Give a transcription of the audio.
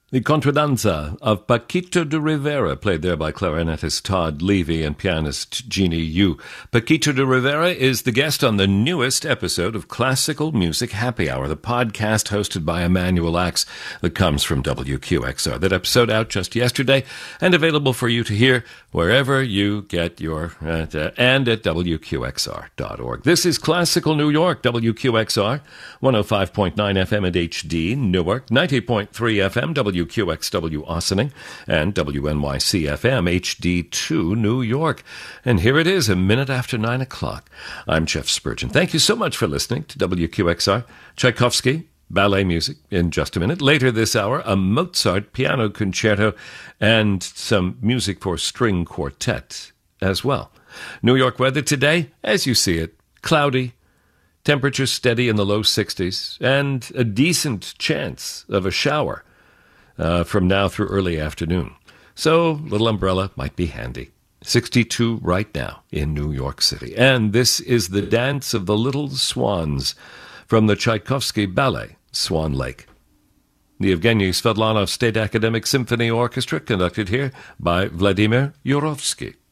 The Contradanza of Paquito de Rivera, played there by clarinetist Todd Levy and pianist Jeannie Yu. Paquito de Rivera is the guest on the newest episode of Classical Music Happy Hour, the podcast hosted by Emmanuel Axe that comes from WQXR. That episode out just yesterday and available for you to hear wherever you get your, and at WQXR.org. This is Classical New York, WQXR, 105.9 FM at HD, Newark, 90.3 FM, WQXW Ossining, and WNYC FM HD2 New York. And here it is, a minute after 9 o'clock. I'm Jeff Spurgeon. Thank you so much for listening to WQXR. Tchaikovsky, ballet music in just a minute. Later this hour, a Mozart piano concerto and some music for string quartet as well. New York weather today, as you see it, cloudy, temperature steady in the low 60s, and a decent chance of a shower from now through early afternoon. So, little umbrella might be handy. 62 right now in New York City. And this is the Dance of the Little Swans from the Tchaikovsky Ballet, Swan Lake. The Evgeny Svedlanov State Academic Symphony Orchestra, conducted here by Vladimir Yurovsky.